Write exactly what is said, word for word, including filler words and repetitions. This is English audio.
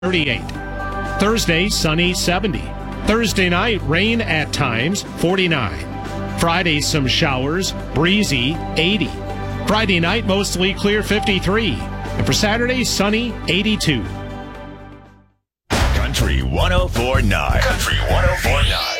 thirty-eight. Thursday, sunny, seventy. Thursday night, rain at times, forty-nine. Friday, some showers, breezy, eighty. Friday night, mostly clear, fifty-three. And for Saturday, sunny, eighty-two. Country one oh four point nine. Country one oh four point nine.